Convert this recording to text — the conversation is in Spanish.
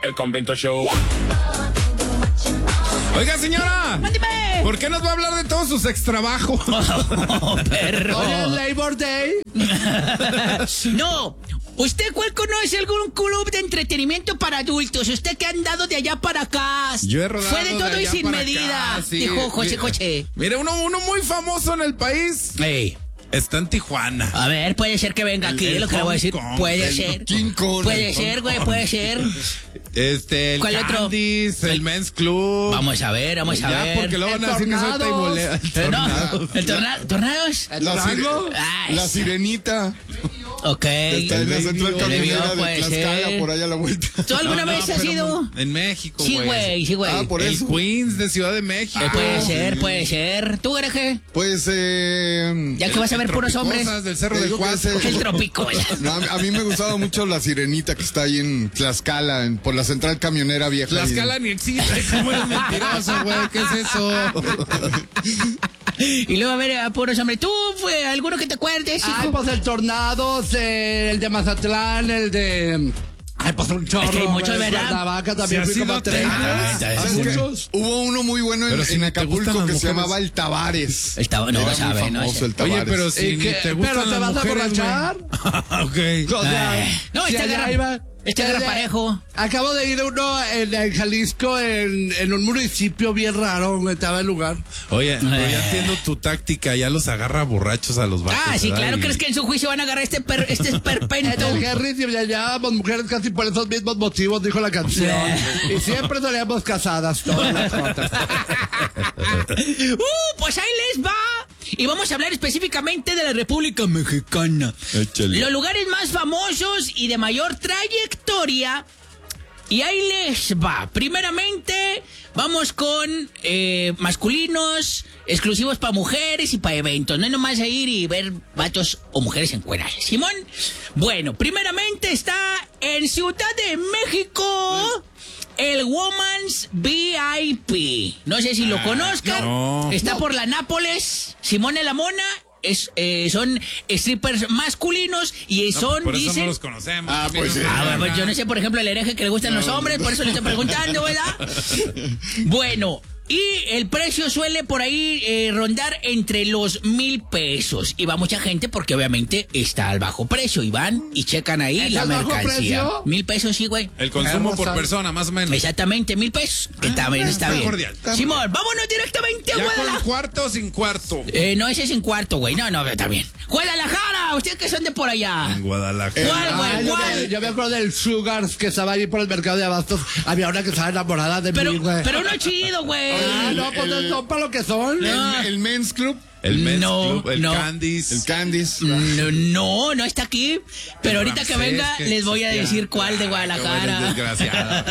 El Convento Show. Oiga, señora. ¡Mándeme! ¿Por qué nos va a hablar de todos sus extrabajos? Oh, perro. Oye, el Labor Day. No. ¿Usted cuál conoce algún club de entretenimiento para adultos? Usted que ha andado de allá para acá. Yo he rodado Fue de todo de y allá sin para medida. acá, sí. Dijo José Coche. Mira, uno muy famoso en el país. Ey. Está en Tijuana. A ver, puede ser que venga aquí, el lo que le voy a decir. Hong Kong, Puede el ser. King Kong, Puede el ser, Hong güey, Kong. puede ser. El ¿Cuál otro? Candies, el Men's Club. Vamos a ver, vamos a Ya, ver. porque luego El van a decir que soy Tornados. taibolea. El Tornados. No, el tornados. La, Ay, la Sirenita. ok. Está en la central Televió, camionera de puede Tlaxcala, ser. por allá a la vuelta. ¿Tú alguna No, vez has pero ido? En México, Sí, güey, sí, güey. Ah, por el eso. Queens de Ciudad de México. Puede sí. ser, puede ser. ¿Tú, Hereje? Pues, Ya que vas a ver puros hombres. Cosas del Cerro Te de digo que Cuatro. es El trópico. No, a mí me gustaba mucho la Sirenita que está ahí en Tlaxcala, por la central camionera vieja. Tlaxcala ni existe. ¿Cómo eres mentiroso, güey? ¿Qué es eso? Y luego a ver a puros hombres. ¿Tú, fue alguno que te acuerdes, hijo? Ay, pues el Tornados, el de Mazatlán, el de... Ay, pues un chorro. Es que hay muchos, güey, ¿verdad? Cuernavaca también Sí, fui ha como sido 30. Ah, ¿Sabes sí. qué? Hubo uno muy bueno Pero en si ni te gustan Acapulco las que se mujeres. llamaba el Tavares. Estaba, no, Era sabe, muy no famoso sé. el Tavares. Oye, pero si ni te gustan ¿Pero te las vas a mujeres, borrachar? güey. O sea, No, si este allá agarra- iba- este agarra parejo. Acabo de ir a uno en Jalisco, en un municipio bien raro, donde estaba el lugar. Oye, pero ya entiendo tu táctica. Ya los agarra borrachos a los vatos. Ah, sí, ¿verdad? claro. Y- ¿Crees que en su juicio van a agarrar este esperpento? En el Harris y allá llevábamos mujeres casi por esos mismos motivos, dijo la canción. Y siempre salíamos casadas todas las fotos. Pues ahí les va. Y vamos a hablar específicamente de la República Mexicana. Échale. Los lugares más famosos y de mayor trayectoria. Y ahí les va. Primeramente, vamos con masculinos, exclusivos para mujeres y para eventos. No es nomás a ir y ver vatos o mujeres encueradas. Simón. Bueno, primeramente está en Ciudad de México. El Woman's VIP. No sé si lo conozcan. no. Está por la Nápoles. Simone la Mona. Son strippers masculinos y son, Por eso dicen... no los conocemos. Ah, pues sí. Pues yo no sé, por ejemplo, el hereje que le gustan los hombres, por eso le estoy preguntando, ¿verdad? Bueno, y el precio suele por ahí rondar entre los 1,000 pesos. Y va mucha gente porque obviamente está al bajo precio. Y van y checan ahí ¿Es la al bajo mercancía. precio? 1,000 pesos, sí, güey. El consumo por Hermosa. persona, más o menos. Exactamente, 1,000 pesos. Que también está bien. cordial. Simón, vámonos directamente a ¿Ya con Guadalajara. cuarto o sin cuarto? No, ese es en cuarto, güey. No, está bien. Guadalajara, ustedes que son de por allá. En Guadalajara. ¿Cuál, güey? ¿Cuál? Yo me acuerdo del Sugars que estaba ahí por el mercado de abastos. Había una que estaba enamorada de Pero mí, güey. no chido, güey. Ah, no, pues son para lo que son. El Men's Club. El Men's No, Club, el no. Candies. El Candies. No está aquí. Pero ahorita que Ramsés, venga, que les voy a existía. decir cuál de Ah, qué Guadalajara. bueno, desgraciada.